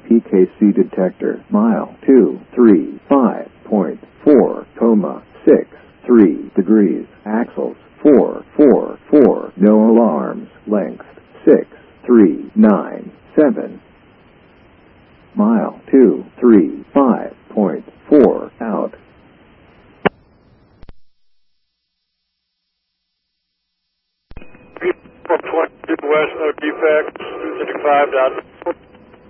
PKC detector. Mile 235.4, 63 degrees. Axles 444. No alarms. Length 6397. Mile 235.4 out. 422 west, no defects, 255